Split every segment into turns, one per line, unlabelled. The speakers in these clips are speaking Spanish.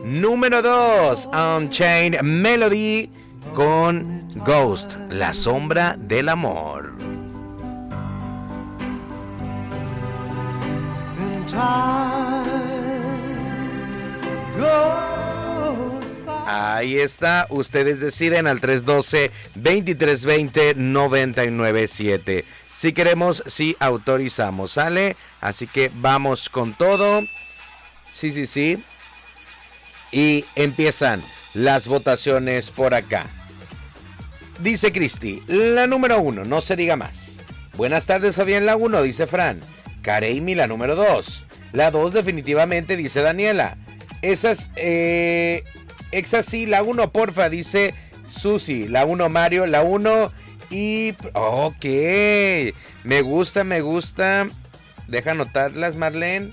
Número 2, Unchained Melody con Ghost, La Sombra del Amor. Ahí está, ustedes deciden al 312-2320-997. Si queremos, si autorizamos, ¿sale? Así que vamos con todo. Sí. Y empiezan las votaciones por acá. Dice Cristi, la número 1, no se diga más. Buenas tardes, Fabián, la 1, dice Fran. Kareimi, la número 2. La 2 definitivamente, dice Daniela. Esas sí, la 1 porfa, dice Susi. La 1 Mario, la 1 y... Ok, me gusta. Deja anotarlas, Marlene.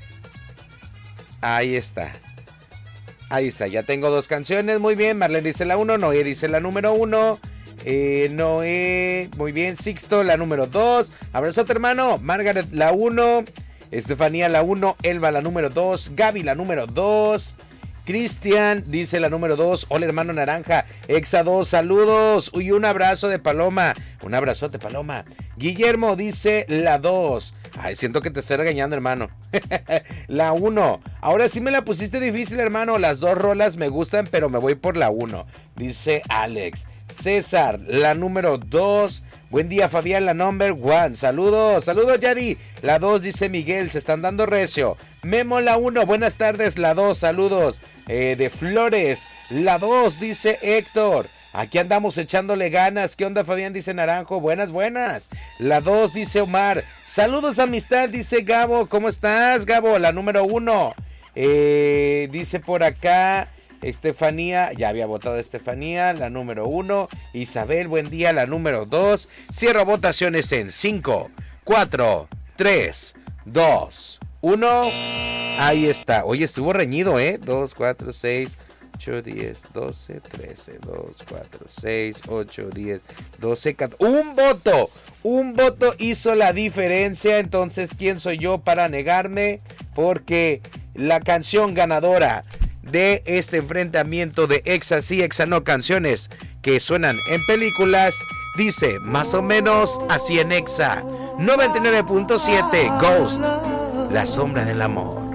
Ahí está, ya tengo 2 canciones, muy bien. Marlene dice la 1, Noé dice la número 1. Noé, muy bien. Sixto, la número 2. Abrazote, hermano. Margaret, la 1. Estefanía, la 1. Elba, la número 2. Gaby, la número 2. Cristian dice la número 2. Hola, hermano Naranja. Exa 2, saludos. Uy, un abrazo de Paloma. Un abrazote, Paloma. Guillermo dice la 2. Ay, siento que te estoy regañando, hermano. La 1. Ahora sí me la pusiste difícil, hermano. Las 2 rolas me gustan, pero me voy por la 1. Dice Alex. César, la número 2. Buen día, Fabián, la number 1. Saludos, Yadi. La 2, dice Miguel, se están dando recio. Memo, la 1. Buenas tardes, la 2. Saludos. De Flores. La 2, dice Héctor. Aquí andamos echándole ganas. ¿Qué onda, Fabián? Dice Naranjo. Buenas. La 2, dice Omar. Saludos, amistad, dice Gabo. ¿Cómo estás, Gabo? La número 1. Dice por acá Estefanía. Ya había votado Estefanía, la número 1. Isabel, buen día, la número 2. Cierro votaciones en 5, 4, 3, 2, 1. Ahí está. Oye, estuvo reñido, 2, 4, 6... 8, 10, 12, 13, 2, 4, 6, 8, 10, 12, 14. Un voto hizo la diferencia. Entonces, ¿quién soy yo para negarme? Porque la canción ganadora de este enfrentamiento de Exa sí, Exa no, canciones que suenan en películas, dice más o menos así en Exa 99.7, Ghost, La Sombra del Amor.